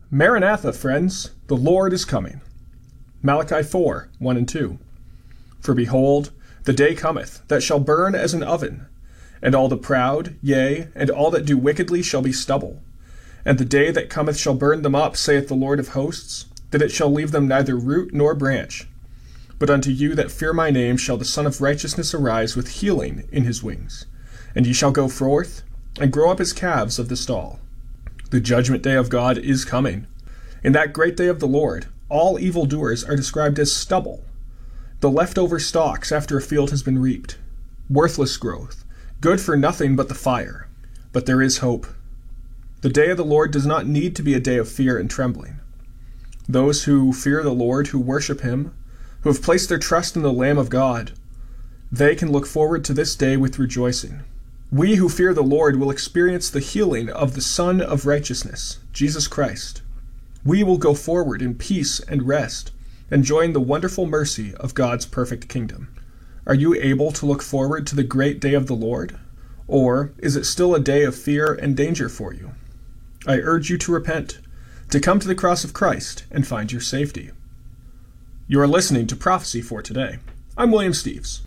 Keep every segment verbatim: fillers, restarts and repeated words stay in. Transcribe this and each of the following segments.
Maranatha, friends, the Lord is coming. Malachi four, one and two. For behold, the day cometh, that shall burn as an oven, and all the proud, yea, and all that do wickedly shall be stubble. And the day that cometh shall burn them up, saith the Lord of hosts, that it shall leave them neither root nor branch. But unto you that fear my name shall the Son of Righteousness arise with healing in his wings. And ye shall go forth, and grow up as calves of the stall. The judgment day of God is coming. In that great day of the Lord, all evildoers are described as stubble, the leftover stalks after a field has been reaped, worthless growth, good for nothing but the fire. But there is hope. The day of the Lord does not need to be a day of fear and trembling. Those who fear the Lord, who worship him, who have placed their trust in the Lamb of God, they can look forward to this day with rejoicing. We who fear the Lord will experience the healing of the Son of Righteousness, Jesus Christ. We will go forward in peace and rest, enjoying the wonderful mercy of God's perfect kingdom. Are you able to look forward to the great day of the Lord? Or is it still a day of fear and danger for you? I urge you to repent, to come to the cross of Christ and find your safety. You are listening to Prophecy for Today. I'm William Steves.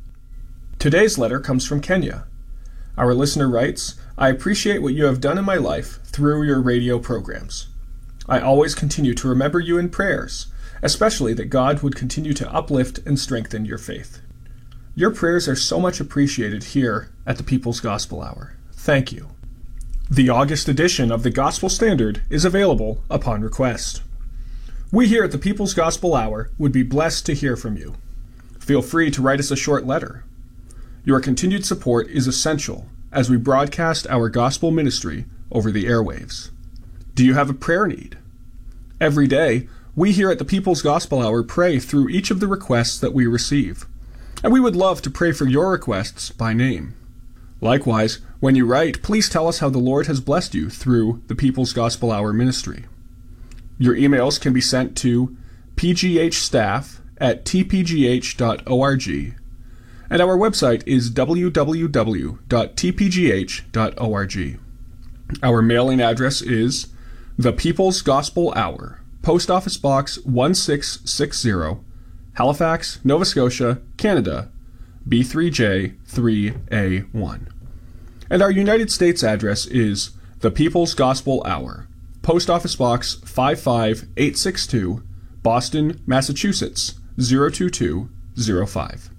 Today's letter comes from Kenya. Our listener writes, I appreciate what you have done in my life through your radio programs. I always continue to remember you in prayers, especially that God would continue to uplift and strengthen your faith. Your prayers are so much appreciated here at the People's Gospel Hour. Thank you. The August edition of the Gospel Standard is available upon request. We here at the People's Gospel Hour would be blessed to hear from you. Feel free to write us a short letter. Your continued support is essential as we broadcast our gospel ministry over the airwaves. Do you have a prayer need? Every day, we here at the People's Gospel Hour pray through each of the requests that we receive, and we would love to pray for your requests by name. Likewise, when you write, please tell us how the Lord has blessed you through the People's Gospel Hour ministry. Your emails can be sent to p g h staff at t p g h dot org, and our website is w w w dot t p g h dot org. Our mailing address is The People's Gospel Hour, Post Office Box one six six zero, Halifax, Nova Scotia, Canada, B three J three A one. And our United States address is The People's Gospel Hour, Post Office Box five five eight six two, Boston, Massachusetts, zero two two zero five.